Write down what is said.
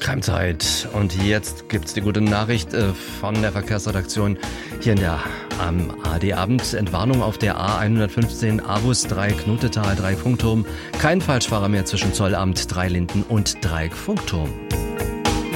Crime-Zeit. Und jetzt gibt's die gute Nachricht von der Verkehrsredaktion hier in der ARD-Abend. Entwarnung auf der A115 Avus Dreieck Knotetal Dreieck Funkturm. Kein Falschfahrer mehr zwischen Zollamt, Dreilinden und Dreieck Funkturm.